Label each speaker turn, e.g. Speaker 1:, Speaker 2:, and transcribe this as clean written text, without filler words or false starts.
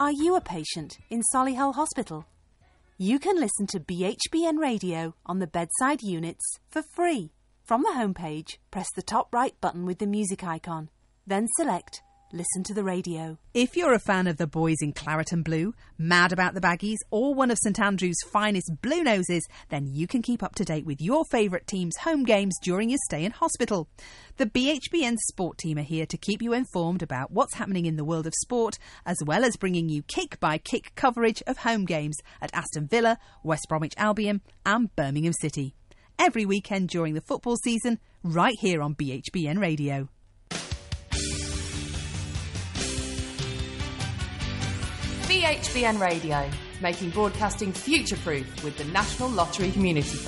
Speaker 1: Are you a patient in Solihull Hospital? You can listen to BHBN Radio on the bedside units for free. From the homepage, press the top right button with the music icon. Then select Listen to the Radio.
Speaker 2: If you're a fan of the boys in claret and blue, mad about the Baggies, or one of St Andrew's finest blue noses, then you can keep up to date with your favourite team's home games during your stay in hospital. The BHBN Sport team are here to keep you informed about what's happening in the world of sport, as well as bringing you kick-by-kick coverage of home games at Aston Villa, West Bromwich Albion and Birmingham City. Every weekend during the football season, right here on BHBN Radio.
Speaker 3: BHBN Radio, making broadcasting future-proof with the National Lottery Community Fund.